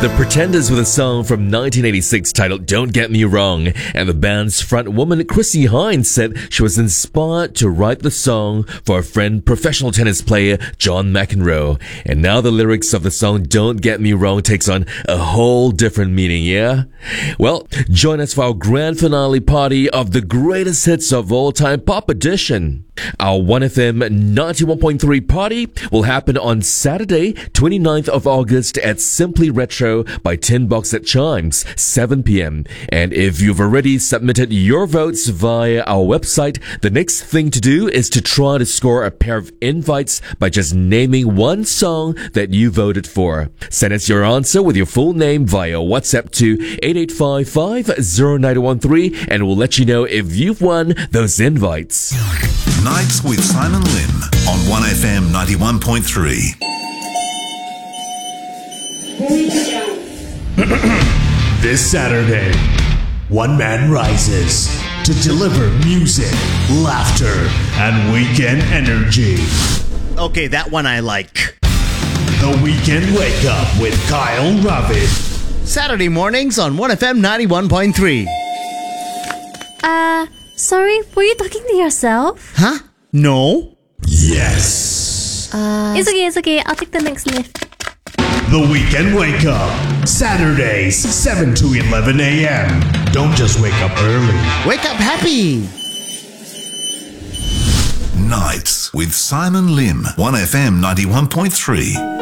The Pretenders with a song from 1986 titled Don't Get Me Wrong, and the band's frontwoman Chrissie Hynde said she was inspired to write the song for a friend, professional tennis player John McEnroe. And now the lyrics of the song Don't Get Me Wrong takes on a whole different meaning, yeah? Well, join us for our grand finale party of the greatest hits of all time pop edition. Our 1FM 91.3 party will happen on Saturday, 29th of August at Simply Retro by Tin Box at Chimes, 7 p.m. And if you've already submitted your votes via our website, the next thing to do is to try to score a pair of invites by just naming one song that you voted for. Send us your answer with your full name via WhatsApp to 8855-0913 and we'll let you know if you've won those invites. Nights with Simon Lim on 1FM 91.3. This Saturday, one man rises to deliver music, laughter, and weekend energy. Okay, that one I like. The Weekend Wake Up with Kyle Ravid. Saturday mornings on 1FM 91.3. Sorry, were you talking to yourself? Huh? No? Yes. It's okay. I'll take the next lift. The Weekend Wake Up. Saturdays, 7 to 11 a.m. Don't just wake up early. Wake up happy. Nights with Simon Lim, 1FM 91.3.